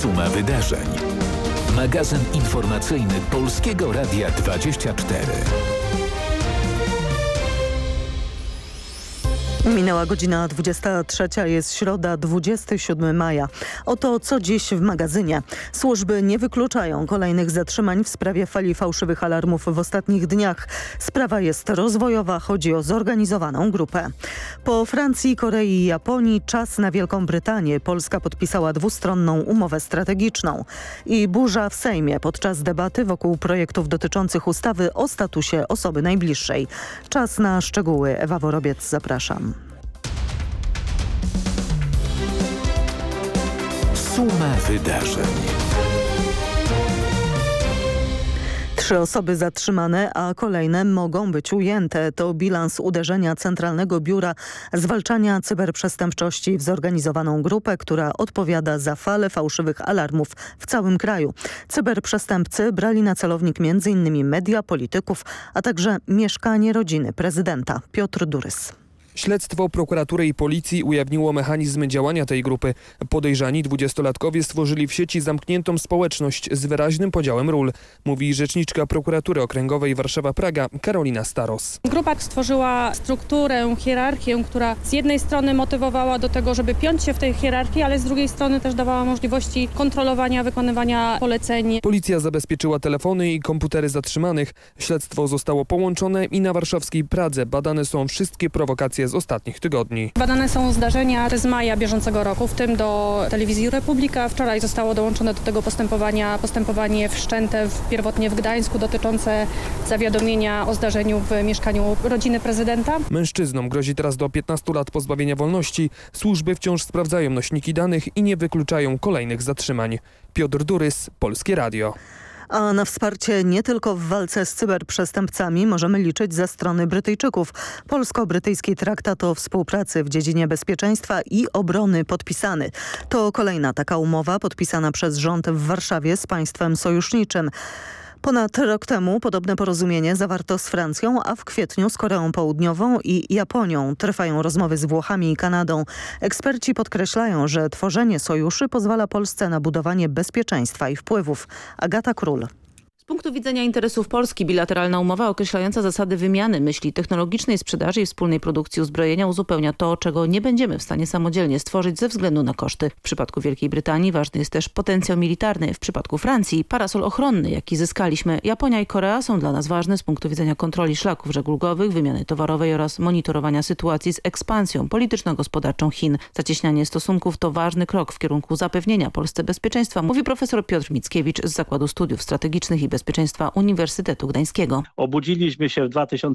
Suma wydarzeń. Magazyn informacyjny Polskiego Radia 24. Minęła godzina 23, jest środa, 27 maja. Oto co dziś w magazynie. Służby nie wykluczają kolejnych zatrzymań w sprawie fali fałszywych alarmów w ostatnich dniach. Sprawa jest rozwojowa, chodzi o zorganizowaną grupę. Po Francji, Korei i Japonii czas na Wielką Brytanię. Polska podpisała dwustronną umowę strategiczną. I burza w Sejmie podczas debaty wokół projektów dotyczących ustawy o statusie osoby najbliższej. Czas na szczegóły. Ewa Worobiec, zapraszam. Suma wydarzeń. 3 osoby zatrzymane, a kolejne mogą być ujęte. To bilans uderzenia Centralnego Biura Zwalczania Cyberprzestępczości w zorganizowaną grupę, która odpowiada za falę fałszywych alarmów w całym kraju. Cyberprzestępcy brali na celownik m.in. media, polityków, a także mieszkanie rodziny prezydenta. Piotr Durys. Śledztwo prokuratury i policji ujawniło mechanizmy działania tej grupy. Podejrzani 20-latkowie stworzyli w sieci zamkniętą społeczność z wyraźnym podziałem ról, mówi rzeczniczka prokuratury okręgowej Warszawa-Praga Karolina Staros. Grupa stworzyła strukturę, hierarchię, która z jednej strony motywowała do tego, żeby piąć się w tej hierarchii, ale z drugiej strony też dawała możliwości kontrolowania, wykonywania poleceń. Policja zabezpieczyła telefony i komputery zatrzymanych. Śledztwo zostało połączone i na warszawskiej Pradze badane są wszystkie prowokacje z ostatnich tygodni. Badane są zdarzenia z maja bieżącego roku, w tym do telewizji Republika. Wczoraj zostało dołączone do tego postępowanie wszczęte pierwotnie w Gdańsku dotyczące zawiadomienia o zdarzeniu w mieszkaniu rodziny prezydenta. Mężczyznom grozi teraz do 15 lat pozbawienia wolności. Służby wciąż sprawdzają nośniki danych i nie wykluczają kolejnych zatrzymań. Piotr Durys, Polskie Radio. A na wsparcie nie tylko w walce z cyberprzestępcami możemy liczyć ze strony Brytyjczyków. Polsko-brytyjski traktat o współpracy w dziedzinie bezpieczeństwa i obrony podpisany. To kolejna taka umowa podpisana przez rząd w Warszawie z państwem sojuszniczym. Ponad rok temu podobne porozumienie zawarto z Francją, a w kwietniu z Koreą Południową i Japonią. Trwają rozmowy z Włochami i Kanadą. Eksperci podkreślają, że tworzenie sojuszu pozwala Polsce na budowanie bezpieczeństwa i wpływów. Agata Król. Z punktu widzenia interesów Polski bilateralna umowa określająca zasady wymiany myśli technologicznej, sprzedaży i wspólnej produkcji uzbrojenia uzupełnia to, czego nie będziemy w stanie samodzielnie stworzyć ze względu na koszty. W przypadku Wielkiej Brytanii ważny jest też potencjał militarny. W przypadku Francji parasol ochronny, jaki zyskaliśmy. Japonia i Korea są dla nas ważne z punktu widzenia kontroli szlaków żeglugowych, wymiany towarowej oraz monitorowania sytuacji z ekspansją polityczno-gospodarczą Chin. Zacieśnianie stosunków to ważny krok w kierunku zapewnienia Polsce bezpieczeństwa, mówi profesor Piotr Mickiewicz z Zakładu Studiów Strategicznych i Bezpieczeństwa Uniwersytetu Gdańskiego. Obudziliśmy się w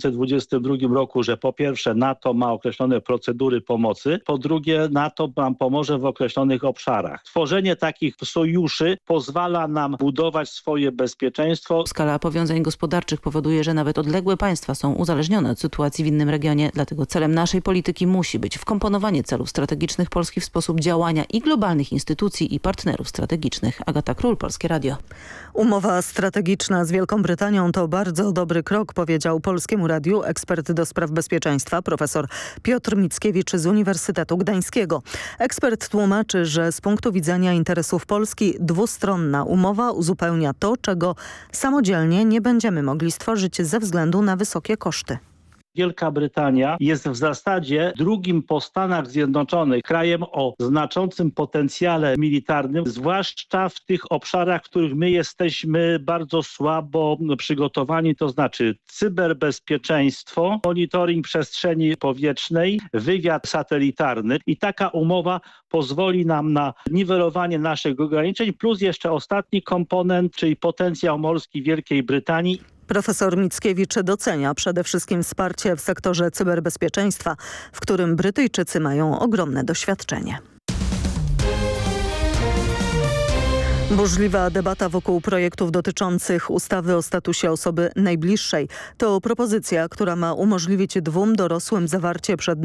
2022 roku, że po pierwsze NATO ma określone procedury pomocy, po drugie NATO nam pomoże w określonych obszarach. Tworzenie takich sojuszy pozwala nam budować swoje bezpieczeństwo. Skala powiązań gospodarczych powoduje, że nawet odległe państwa są uzależnione od sytuacji w innym regionie, dlatego celem naszej polityki musi być wkomponowanie celów strategicznych Polski w sposób działania i globalnych instytucji i partnerów strategicznych. Agata Król, Polskie Radio. Umowa strategiczna z Wielką Brytanią to bardzo dobry krok, powiedział Polskiemu Radiu ekspert do spraw bezpieczeństwa profesor Piotr Mickiewicz z Uniwersytetu Gdańskiego. Ekspert tłumaczy, że z punktu widzenia interesów Polski dwustronna umowa uzupełnia to, czego samodzielnie nie będziemy mogli stworzyć ze względu na wysokie koszty. Wielka Brytania jest w zasadzie drugim po Stanach Zjednoczonych krajem o znaczącym potencjale militarnym, zwłaszcza w tych obszarach, w których my jesteśmy bardzo słabo przygotowani, to znaczy cyberbezpieczeństwo, monitoring przestrzeni powietrznej, wywiad satelitarny i taka umowa pozwoli nam na niwelowanie naszych ograniczeń, plus jeszcze ostatni komponent, czyli potencjał morski Wielkiej Brytanii. Profesor Mickiewicz docenia przede wszystkim wsparcie w sektorze cyberbezpieczeństwa, w którym Brytyjczycy mają ogromne doświadczenie. Burzliwa debata wokół projektów dotyczących ustawy o statusie osoby najbliższej. To propozycja, która ma umożliwić 2 dorosłym zawarcie przed